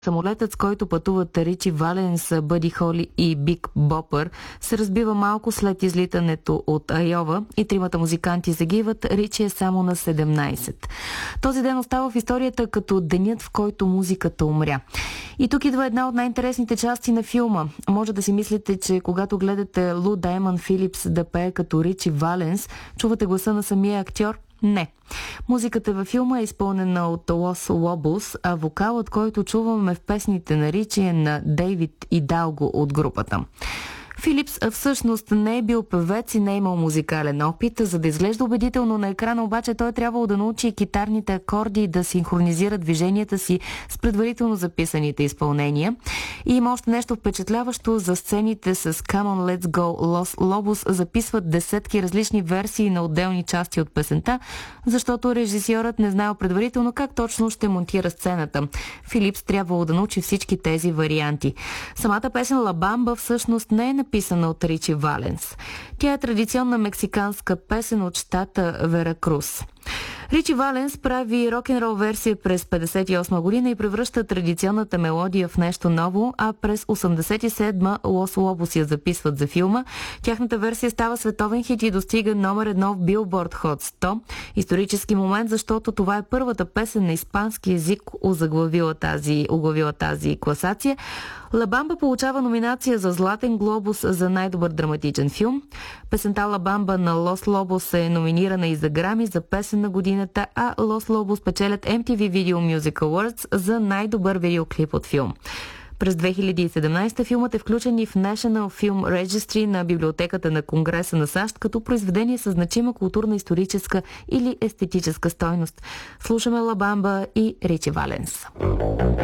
Самолетът, с който пътуват Ричи Валенс, Бъди Холи и Биг Бопър, се разбива малко след излитането от Айова и тримата музиканти загиват. Ричи е само на 17. Този ден остава в историята като денят, в който музиката умря. И тук идва една от най-интересните части на филма. Може да си мислите, че когато гледате Лу Даймън Филипс да пее като Ричи Валенс, чувате гласа на самия актьор? Не. Музиката във филма е изпълнена от Лос Лобос, а вокалът, който чуваме в песните на Ричи, е на Дейвид Идалго от групата. Филипс всъщност не е бил певец и не е имал музикален опит. За да изглежда убедително на екрана, обаче той е трябвало да научи китарните акорди и да синхронизира движенията си с предварително записаните изпълнения. И има още нещо впечатляващо за сцените с Come on, Let's Go. Лос Лобос записват десетки различни версии на отделни части от песента, защото режисьорът не знаел предварително как точно ще монтира сцената. Филипс трябвало да научи всички тези варианти. Самата песен La Bamba всъщност не е написана от Ричи Валенс. Тя е традиционна мексиканска песен от щата Веракрус. Ричи Валенс прави рок-н-рол версия през 1958 година и превръща традиционната мелодия в нещо ново, а през 1987 Лос Лобос я записват за филма. Тяхната версия става световен хит и достига номер 1 в Billboard Hot 100. Исторически момент, защото това е първата песен на испански език, оглавила тази класация. La Bamba получава номинация за Златен глобус за най-добър драматичен филм. Песента La Bamba на Лос Лобос е номинирана и за Грами за песен на годината, а Лос Лобос печелят MTV Video Music Awards за най-добър видеоклип от филм. През 2017 филмът е включен и в National Film Registry на Библиотеката на Конгреса на САЩ като произведение със значима културна, историческа или естетическа стойност. Слушаме La Bamba и Ричи Валенс.